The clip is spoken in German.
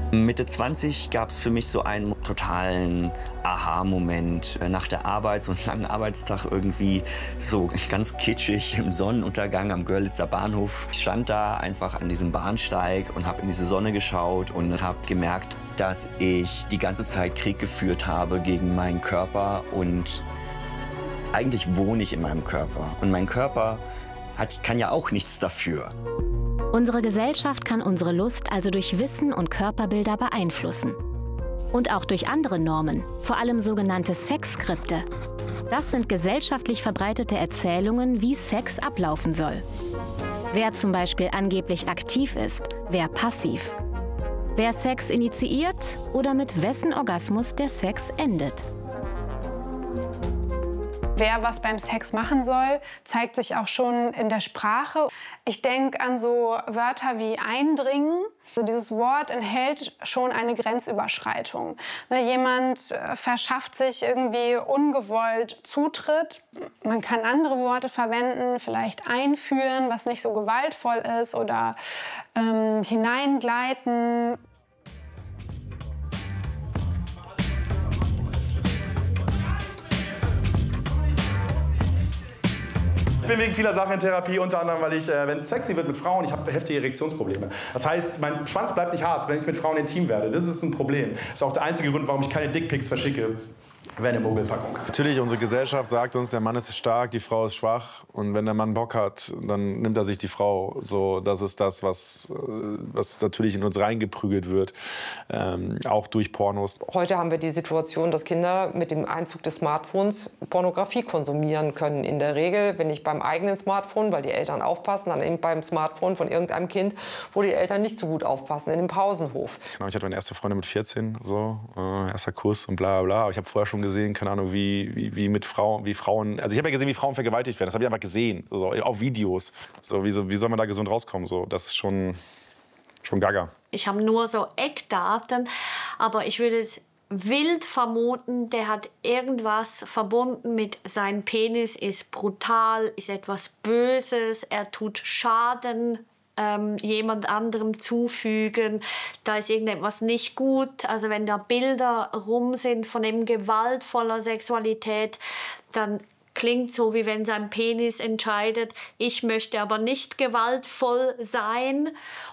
Mitte 20 gab es für mich so einen totalen Aha-Moment. Nach der Arbeit, so einen langen Arbeitstag irgendwie, so ganz kitschig im Sonnenuntergang am Görlitzer Bahnhof. Ich stand da einfach an diesem Bahnsteig und habe in diese Sonne geschaut und habe gemerkt, dass ich die ganze Zeit Krieg geführt habe gegen meinen Körper. Und eigentlich wohne ich in meinem Körper. Und mein Körper kann ja auch nichts dafür. Unsere Gesellschaft kann unsere Lust also durch Wissen und Körperbilder beeinflussen. Und auch durch andere Normen, vor allem sogenannte Sexskripte. Das sind gesellschaftlich verbreitete Erzählungen, wie Sex ablaufen soll. Wer zum Beispiel angeblich aktiv ist, wer passiv. Wer Sex initiiert oder mit wessen Orgasmus der Sex endet. Wer was beim Sex machen soll, zeigt sich auch schon in der Sprache. Ich denke an so Wörter wie eindringen. Also dieses Wort enthält schon eine Grenzüberschreitung. Jemand verschafft sich irgendwie ungewollt Zutritt. Man kann andere Worte verwenden, vielleicht einführen, was nicht so gewaltvoll ist, oder hineingleiten. Ich bin wegen vieler Sachen in Therapie, unter anderem, weil ich, wenn es sexy wird mit Frauen, ich habe heftige Erektionsprobleme. Das heißt, mein Schwanz bleibt nicht hart, wenn ich mit Frauen intim werde. Das ist ein Problem. Das ist auch der einzige Grund, warum ich keine Dickpics verschicke. Wäre eine Mogelpackung. Natürlich, unsere Gesellschaft sagt uns, der Mann ist stark, die Frau ist schwach. Und wenn der Mann Bock hat, dann nimmt er sich die Frau. So, das ist das, was natürlich in uns reingeprügelt wird, auch durch Pornos. Heute haben wir die Situation, dass Kinder mit dem Einzug des Smartphones Pornografie konsumieren können. In der Regel, wenn nicht beim eigenen Smartphone, weil die Eltern aufpassen, dann eben beim Smartphone von irgendeinem Kind, wo die Eltern nicht so gut aufpassen, in dem Pausenhof. Genau, ich hatte meine erste Freundin mit 14, so, erster Kuss und bla bla. Aber ich habe vorher schon gesehen, keine Ahnung, wie Frauen, also ich habe ja gesehen, wie Frauen vergewaltigt werden. Das habe ich einfach gesehen, so, auf Videos. So, wie soll man da gesund rauskommen? So, das ist schon gaga. Ich habe nur so Eckdaten, aber ich würde es wild vermuten, der hat irgendwas verbunden mit seinem Penis, ist brutal, ist etwas Böses, er tut Schaden jemand anderem zufügen, da ist irgendetwas nicht gut. Also wenn da Bilder rum sind von eben gewaltvoller Sexualität, dann klingt so, wie wenn sein Penis entscheidet, ich möchte aber nicht gewaltvoll sein.